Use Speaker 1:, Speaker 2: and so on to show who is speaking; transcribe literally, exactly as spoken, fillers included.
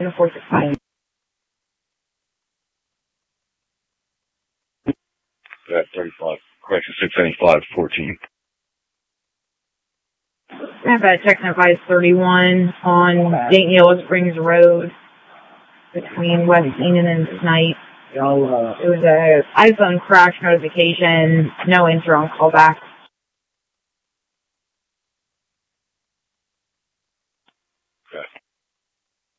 Speaker 1: four six five.
Speaker 2: That thirty-five, correction, six seventy-five, fourteen.
Speaker 1: I've got a text advice thirty-one on Dayton Yellow Springs Road between West Enid and Snipe. It was a iPhone crash notification, no answer on callback.